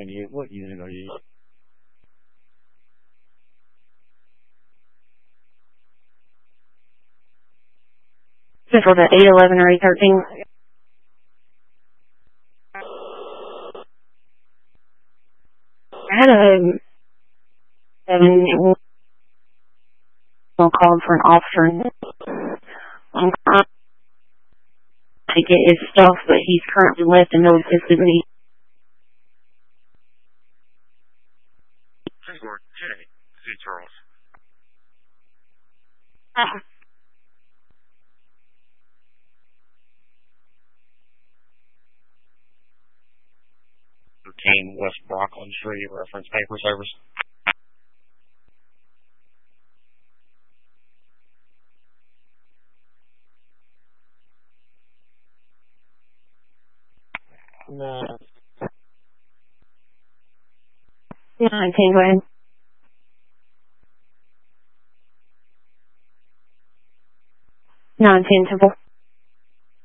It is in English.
What unit are you? Central to 811 or 813. I had a called for an officer. I'm trying to get his stuff, but he's currently left and no assisted me. Lord J. Z. Charles. Kane, West Brockland Street, reference paper service. No. 19, go ahead. 910 Temple.